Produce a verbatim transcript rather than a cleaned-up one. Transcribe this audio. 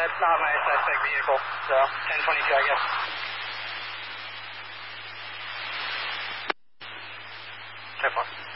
it's not my suspect vehicle, so ten twenty-two, I guess. So far.